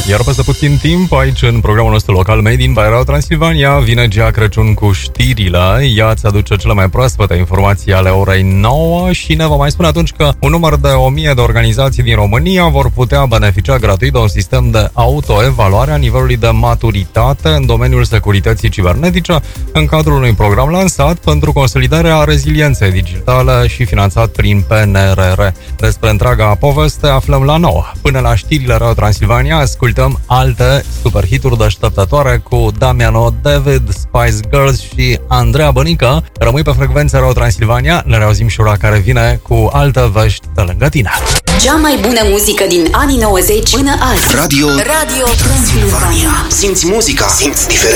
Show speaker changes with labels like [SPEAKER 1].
[SPEAKER 1] Iar peste puțin timp, aici în programul nostru local Made in Bairau Transilvania, vine Gea Crăciun cu știrile. Ea îți aduce cele mai proaspete informații ale orei 9 și ne va mai spune atunci că un număr de 1000 de organizații din România vor putea beneficia gratuit de un sistem de autoevaluare a nivelului de maturitate în domeniul securității cibernetice în cadrul unui program lansat pentru consolidarea rezilienței digitale și finanțat prin PNRR. Despre întreaga poveste aflăm la 9. Până la știrile Radio Transilvania, ascultăm alte superhituri deșteptătoare cu Damiano David, Spice Girls și Andreea Bănică. Rămâi pe frecvența Radio Transilvania, ne reauzim și ora care vine cu alte vești de lângă tine.
[SPEAKER 2] Cea mai bună muzică din anii 90 până azi.
[SPEAKER 3] Radio Transilvania. Simți muzica, simți diferența.